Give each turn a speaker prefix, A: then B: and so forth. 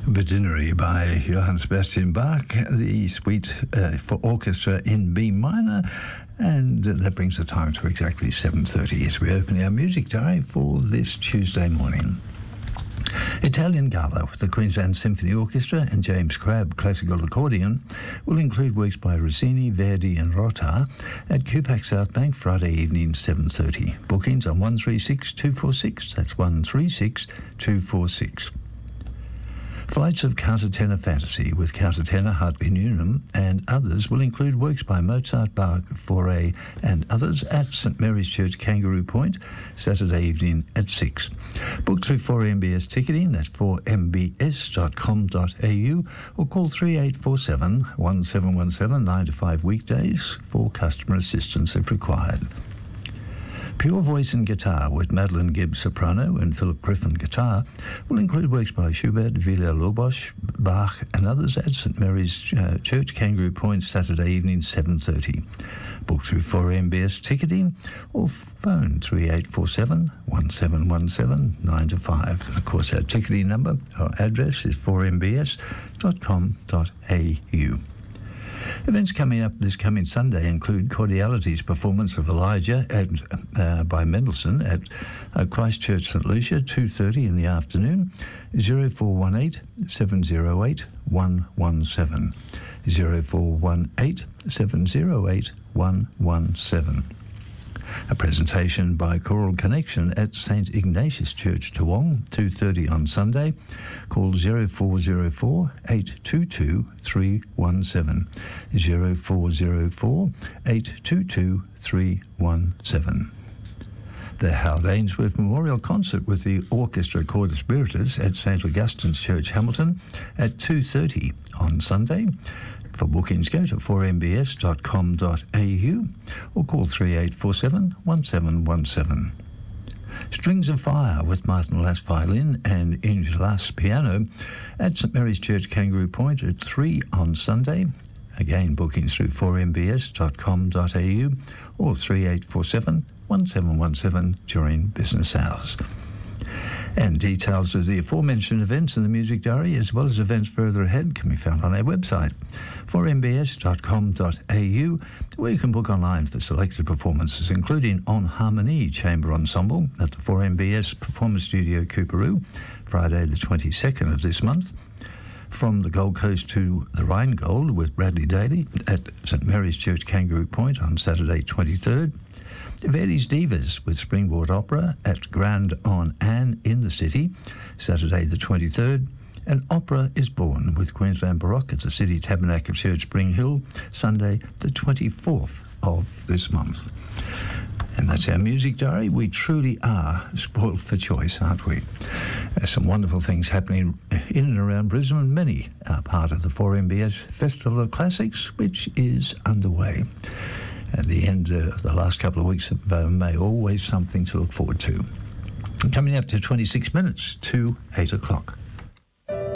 A: Bedinnery by Johann Sebastian Bach, the suite for orchestra in B minor, and that brings the time to exactly 7:30 as we open our music diary for this Tuesday morning. Italian Gala with the Queensland Symphony Orchestra and James Crabb Classical Accordion will include works by Rossini, Verdi and Rota at Cupac South Bank Friday evening 7:30. Bookings on 136246, that's 136246. Flights of Countertenor Fantasy with countertenor Hartley Newnham and others will include works by Mozart, Bach, Fauré and others at St Mary's Church, Kangaroo Point, Saturday evening at 6. Book through 4MBS ticketing, that's 4mbs.com.au, or call 3847 1717 9 to 5 weekdays for customer assistance if required. Pure Voice and Guitar with Madeline Gibbs soprano and Philip Griffin guitar will include works by Schubert, Villa-Lobos, Bach and others at St Mary's Church, Kangaroo Point, Saturday evening 7:30. Book through 4MBS ticketing or phone 3847 1717 9 to 5. And of course our ticketing number or address is 4mbs.com.au. Events coming up this coming Sunday include Cordiality's performance of Elijah by Mendelssohn at Christchurch St Lucia, 2:30 in the afternoon, 0418 708 117, 0418 708 117. A presentation by Choral Connection at St Ignatius Church, Toowong, 2:30 on Sunday. Call 0404 822 317, 0404 822 317. The Howard Ainsworth Memorial Concert with the Orchestra Corda Spiritus at St Augustine's Church, Hamilton, at 2:30 on Sunday. For bookings, go to 4mbs.com.au or call 3847 1717. Strings of Fire with Martin Lass violin and Inge Lass piano at St Mary's Church, Kangaroo Point at 3 on Sunday. Again, bookings through 4mbs.com.au or 3847 1717 during business hours. And details of the aforementioned events in the Music Diary, as well as events further ahead, can be found on our website, 4mbs.com.au, where you can book online for selected performances, including On Harmonie Chamber Ensemble at the 4MBS Performance Studio, Coorparoo, Friday the 22nd of this month. From the Gold Coast to the Rheingold with Bradley Daly at St Mary's Church, Kangaroo Point on Saturday 23rd. Verdi's Divas with Springboard Opera at Grand on Anne in the City, Saturday the 23rd. And Opera is Born with Queensland Baroque at the City Tabernacle Church, Spring Hill, Sunday the 24th of this month. And that's our music diary. We truly are spoiled for choice, aren't we? There's some wonderful things happening in and around Brisbane. Many are part of the 4MBS Festival of Classics, which is underway. At the end of the last couple of weeks of May, always something to look forward to. Coming up to 26 minutes to 8 o'clock.